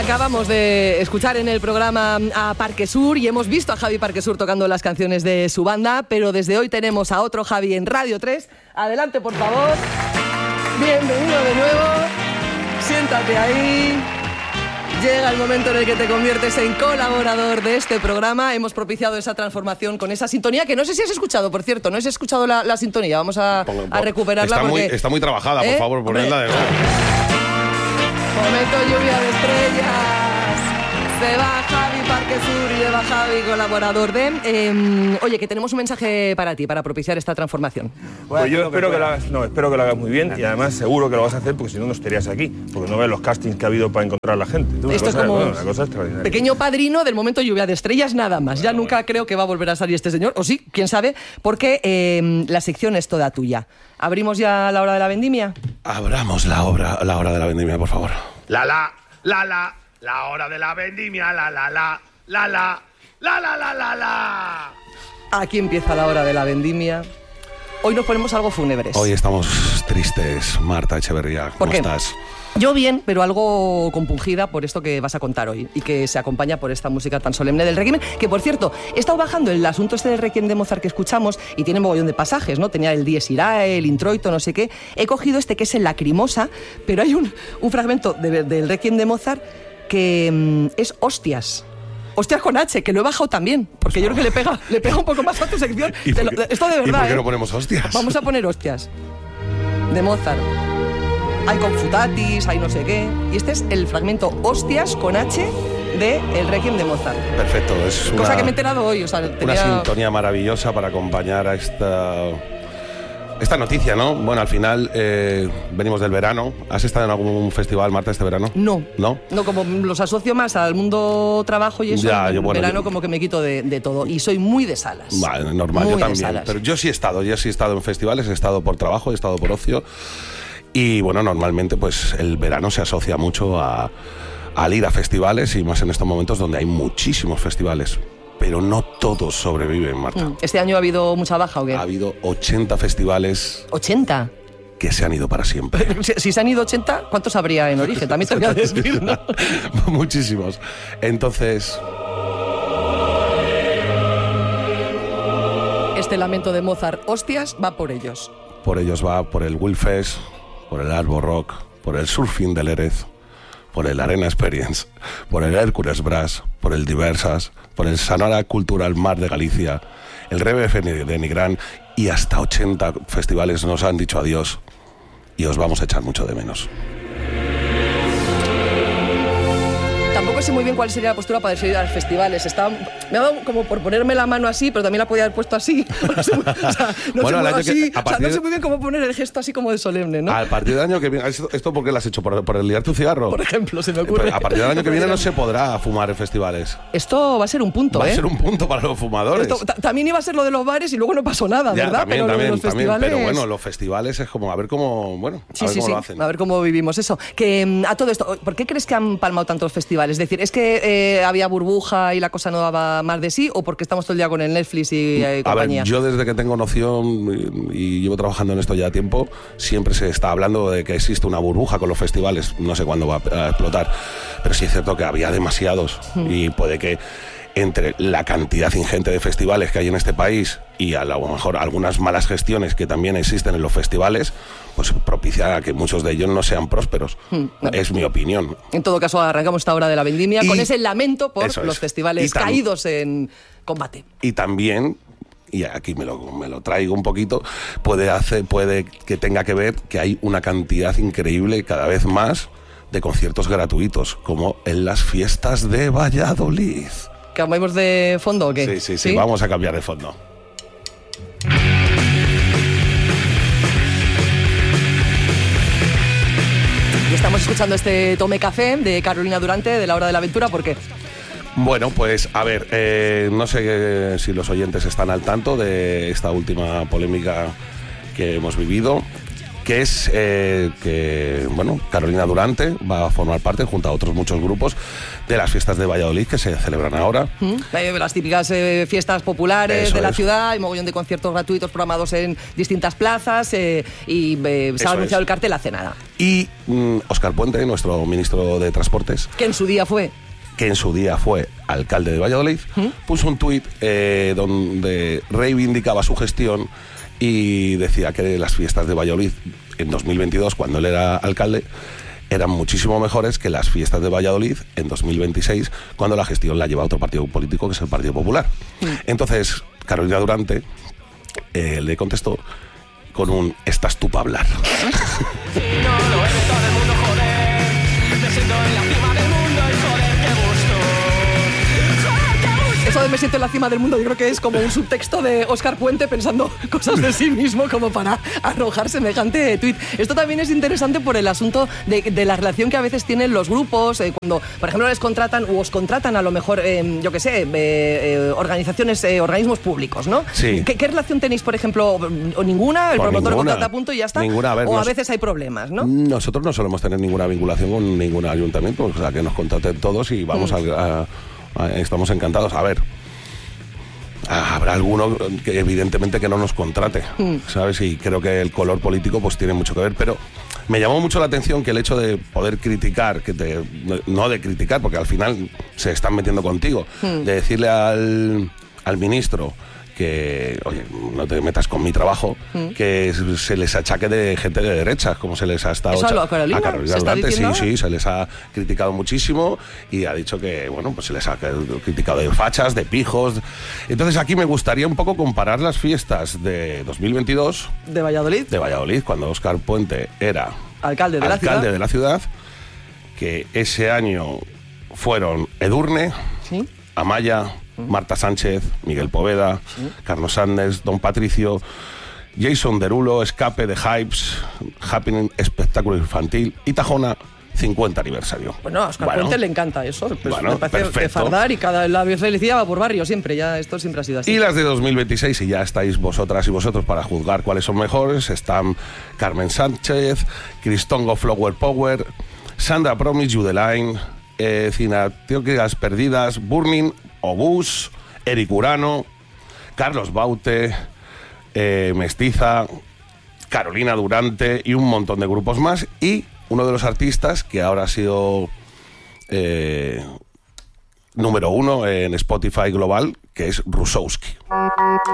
Acabamos de escuchar en el programa a Parque Sur y hemos visto a Javi Parque Sur tocando las canciones de su banda, pero desde hoy tenemos a otro Javi en Radio 3. Adelante, por favor. Bienvenido de nuevo. Siéntate ahí. Llega el momento en el que te conviertes en colaborador de este programa. Hemos propiciado esa transformación con esa sintonía, que no sé si has escuchado, por cierto. No has escuchado la sintonía. Vamos a recuperarla. Está muy trabajada, por favor, ponedla de nuevo. Momento lluvia de estrellas. Se va Javi Parque Sur y lleva Javi, colaborador de... oye, que tenemos un mensaje para ti, para propiciar esta transformación. Pues yo espero que lo hagas muy bien y además seguro que lo vas a hacer porque si no, no estarías aquí. Porque no ves los castings que ha habido para encontrar a la gente. Esto es como una cosa extraordinaria. Pequeño padrino del momento lluvia de estrellas, nada más. Ya nunca creo que va a volver a salir este señor, o sí, quién sabe, porque la sección es toda tuya. ¿Abrimos ya la hora de la vendimia? Abramos la hora de la vendimia, por favor. La hora de la vendimia, la. Aquí empieza la hora de la vendimia. Hoy nos ponemos algo fúnebres. Hoy estamos tristes, Marta Echeverría. ¿Cómo estás? Yo bien, pero algo compungida por esto que vas a contar hoy y que se acompaña por esta música tan solemne del Requiem, que por cierto, he estado bajando el asunto este del Requiem de Mozart que escuchamos y tiene mogollón de pasajes, ¿no? Tenía el Dies Irae, el Introito, no sé qué. He cogido este que es el Lacrimosa, pero hay un fragmento del Requiem de Mozart que es Hostias. Hostias con H, que lo he bajado también, porque yo creo que le pega un poco más a tu sección. Esto de verdad. ¿Y por qué no ponemos Hostias? Vamos a poner Hostias de Mozart. Hay confutatis, hay no sé qué. Y este es el fragmento Hostias con H de El Requiem de Mozart. Perfecto, es cosa que me he enterado hoy. O sea, una sintonía maravillosa para acompañar a esta noticia, ¿no? Bueno, al final venimos del verano. ¿Has estado en algún festival, Marta, este verano? No. ¿No? No, como los asocio más al mundo trabajo y eso, en verano como que me quito de todo. Y soy muy de salas. Vale, normal, yo también. Pero yo sí he estado en festivales, he estado por trabajo, he estado por ocio. Y bueno, normalmente pues el verano se asocia mucho al ir a festivales y más en estos momentos donde hay muchísimos festivales. Pero no todos sobreviven, Marta. ¿Este año ha habido mucha baja o qué? Ha habido 80 festivales. ¿80? Que se han ido para siempre. Si se han ido 80, ¿cuántos habría en origen? También te voy a decir, ¿no? Muchísimos. Entonces... Este lamento de Mozart, Hostias, va por ellos. Por ellos va, por el Willfest, por el Arbo Rock, por el Surfing del Erez, por el Arena Experience, por el Hércules Brass, por el Diversas, por el Sanara Cultural Mar de Galicia, el RBF de Nigrán y hasta 80 festivales nos han dicho adiós y os vamos a echar mucho de menos. Tampoco sé muy bien cuál sería la postura para ir a los festivales. Me ha dado como por ponerme la mano así, pero también la podía haber puesto así. No sé muy bien cómo poner el gesto así como de solemne, ¿no? A partir del año que viene... ¿Esto por qué lo has hecho? ¿Por el liar tu cigarro? Por ejemplo, se me ocurre. A partir del año que viene no se podrá fumar en festivales. Esto va a ser un punto, Va a ser un punto para los fumadores. También iba a ser lo de los bares y luego no pasó nada, ¿verdad? También. Pero bueno, los festivales es como a ver cómo... Bueno, cómo lo hacen. A ver cómo vivimos eso. Que a todo esto, ¿por qué crees que han palmado tantos festivales? Es decir, ¿es que había burbuja y la cosa no daba más de sí o porque estamos todo el día con el Netflix y compañía? A ver, yo desde que tengo noción y llevo trabajando en esto ya tiempo, siempre se está hablando de que existe una burbuja con los festivales. No sé cuándo va a explotar, pero sí es cierto que había demasiados y puede que entre la cantidad ingente de festivales que hay en este país y a lo mejor algunas malas gestiones que también existen en los festivales, pues propicia que muchos de ellos no sean prósperos. Es mi opinión. En todo caso, arrancamos esta hora de la vendimia con ese lamento por los festivales caídos en combate. Y también, y aquí me lo traigo un poquito, puede que tenga que ver que hay una cantidad increíble cada vez más de conciertos gratuitos, como en las fiestas de Valladolid. ¿Cambiamos de fondo o qué? Sí, vamos a cambiar de fondo. Y estamos escuchando este Tome Café de Carolina Durante, de La Hora de la Aventura, ¿por qué? Bueno, pues a ver, no sé si los oyentes están al tanto de esta última polémica que hemos vivido. que es que, bueno, Carolina Durante va a formar parte, junto a otros muchos grupos, de las fiestas de Valladolid que se celebran ahora. Las típicas fiestas populares de la ciudad, hay mogollón de conciertos gratuitos programados en distintas plazas y se ha anunciado el cartel hace nada. Y Óscar Puente, nuestro ministro de Transportes, que en su día fue alcalde de Valladolid, puso un tuit donde reivindicaba su gestión y decía que las fiestas de Valladolid en 2022, cuando él era alcalde, eran muchísimo mejores que las fiestas de Valladolid en 2026, cuando la gestión la lleva otro partido político, que es el Partido Popular. Entonces, Carolina Durante le contestó con un "estás tú para hablar". Eso de "me siento en la cima del mundo", yo creo que es como un subtexto de Óscar Puente pensando cosas de sí mismo como para arrojar semejante tuit. Esto también es interesante por el asunto de la relación que a veces tienen los grupos cuando, por ejemplo, les contratan o os contratan a lo mejor, organizaciones, organismos públicos, ¿no? Sí. ¿Qué relación tenéis, por ejemplo, o ninguna? El promotor contrata a punto y ya está. Ninguna. A veces hay problemas, ¿no? Nosotros no solemos tener ninguna vinculación con ningún ayuntamiento, o sea, que nos contraten todos y vamos estamos encantados. A ver, habrá alguno que evidentemente que no nos contrate, ¿sabes? Y creo que el color político pues tiene mucho que ver, pero me llamó mucho la atención que el hecho de poder criticar, no de criticar, porque al final se están metiendo contigo, de decirle al ministro que, oye, no te metas con mi trabajo, que se les achaque de gente de derechas, como se les ha estado... ¿Eso a Carolina? A Carolina Durante, sí, se les ha criticado muchísimo y ha dicho que, bueno, pues se les ha criticado de fachas, de pijos. Entonces aquí me gustaría un poco comparar las fiestas de 2022... ¿De Valladolid? De Valladolid, cuando Óscar Puente era alcalde de la ciudad, que ese año fueron Edurne, ¿sí?, Amaya, Marta Sánchez, Miguel Poveda, Carlos Sanders, Don Patricio, Jason Derulo, Escape, The Hypes, Happening, espectáculo infantil y Tajona, 50 aniversario. Bueno, a Óscar Puente le encanta eso. Pues bueno, me parece perfecto. que fardar y la felicidad va por barrio siempre. Ya esto siempre ha sido así. Y las de 2026, y ya estáis vosotras y vosotros para juzgar cuáles son mejores, están Carmen Sánchez, Cristongo Flower Power, Sandra Promise, Judeline, Cinatiocas Perdidas, Burning, Obús, Eric Urano, Carlos Baute, Mestiza, Carolina Durante y un montón de grupos más. Y uno de los artistas que ahora ha sido número 1 en Spotify Global, que es Rusowski.